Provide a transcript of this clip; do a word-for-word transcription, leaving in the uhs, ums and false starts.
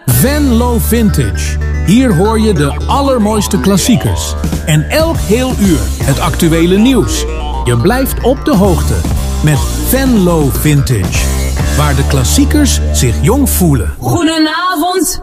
Venlo Vintage. Hier hoor je de allermooiste klassiekers. En elk heel uur het actuele nieuws. Je blijft op de hoogte met Venlo Vintage. Waar de klassiekers zich jong voelen. Goedenavond.